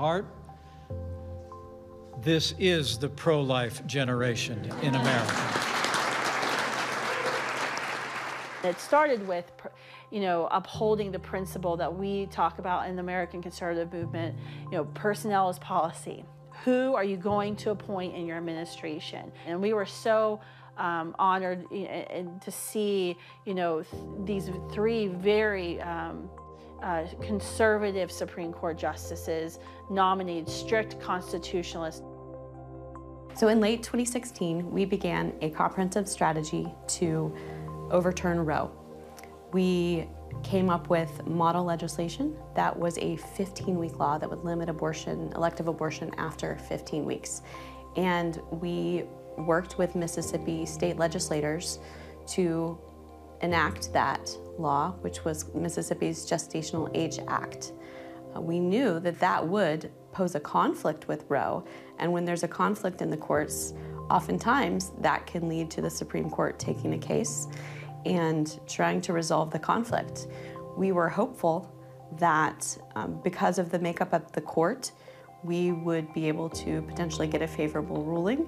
heart, this is the pro-life generation in America. It started with, upholding the principle that we talk about in the American conservative movement, personnel is policy. Who are you going to appoint in your administration? And we were so honored to see, these three very conservative Supreme Court justices nominated strict constitutionalists. So in late 2016, we began a comprehensive strategy to overturn Roe. We came up with model legislation that was a 15-week law that would limit abortion, elective abortion, after 15 weeks. And we worked with Mississippi state legislators to enact that law, which was Mississippi's Gestational Age Act. We knew that that would pose a conflict with Roe, and when there's a conflict in the courts, oftentimes that can lead to the Supreme Court taking a case and trying to resolve the conflict. We were hopeful that because of the makeup of the court, we would be able to potentially get a favorable ruling.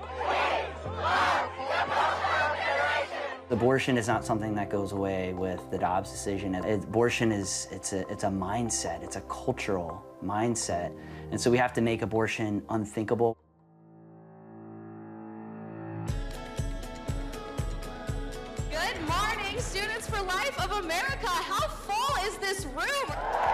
Abortion is not something that goes away with the Dobbs decision. Abortion it's a mindset, it's a cultural mindset. And so we have to make abortion unthinkable. Good morning, Students for Life of America. How full is this room?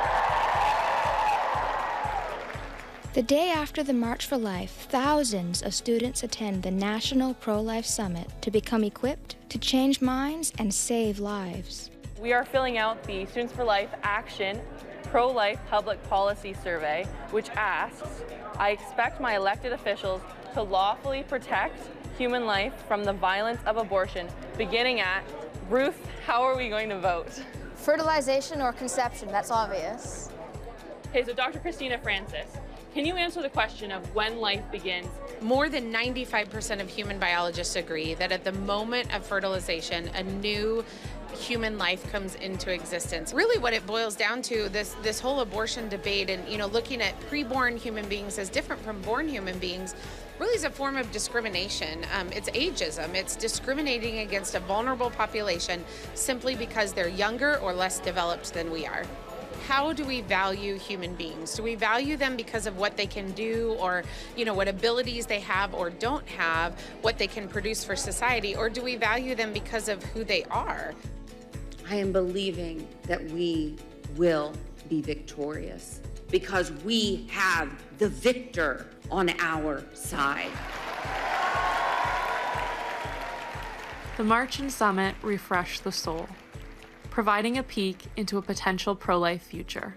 The day after the March for Life, thousands of students attend the National Pro-Life Summit to become equipped to change minds and save lives. We are filling out the Students for Life Action Pro-Life Public Policy Survey, which asks, I expect my elected officials to lawfully protect human life from the violence of abortion, beginning at, Ruth, how are we going to vote? Fertilization or conception, that's obvious. Okay, so Dr. Christina Francis, can you answer the question of when life begins? More than 95% of human biologists agree that at the moment of fertilization, a new human life comes into existence. Really what it boils down to, this whole abortion debate and looking at preborn human beings as different from born human beings, really is a form of discrimination. It's ageism. It's discriminating against a vulnerable population simply because they're younger or less developed than we are. How do we value human beings? Do we value them because of what they can do or, what abilities they have or don't have, what they can produce for society, or do we value them because of who they are? I am believing that we will be victorious because we have the victor on our side. The March and Summit refresh the soul, providing a peek into a potential pro-life future.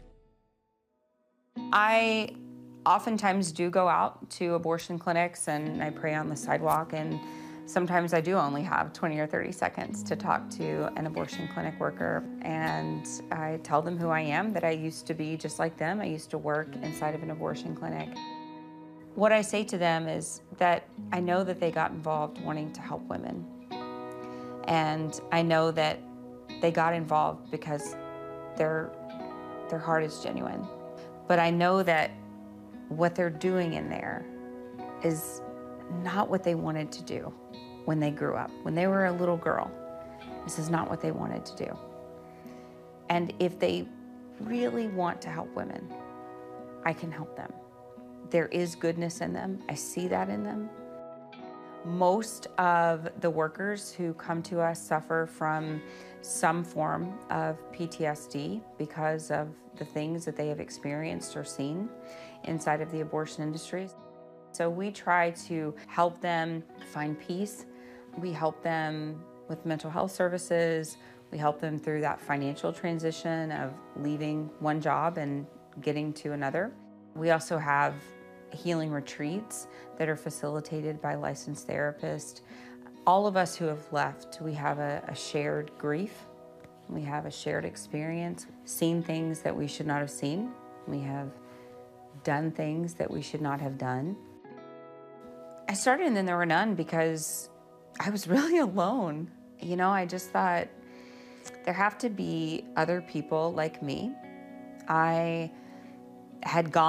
I oftentimes do go out to abortion clinics and I pray on the sidewalk, and sometimes I do only have 20 or 30 seconds to talk to an abortion clinic worker, and I tell them who I am, that I used to be just like them. I used to work inside of an abortion clinic. What I say to them is that I know that they got involved wanting to help women, and I know that they got involved because their heart is genuine. But I know that what they're doing in there is not what they wanted to do when they grew up. When they were a little girl, this is not what they wanted to do. And if they really want to help women, I can help them. There is goodness in them. I see that in them. Most of the workers who come to us suffer from some form of PTSD because of the things that they have experienced or seen inside of the abortion industry. So we try to help them find peace. We help them with mental health services. We help them through that financial transition of leaving one job and getting to another. We also have healing retreats that are facilitated by licensed therapists. All of us who have left, we have a shared grief. We have a shared experience, seen things that we should not have seen. We have done things that we should not have done. I started And Then There Were None because I was really alone. I just thought there have to be other people like me. I had gone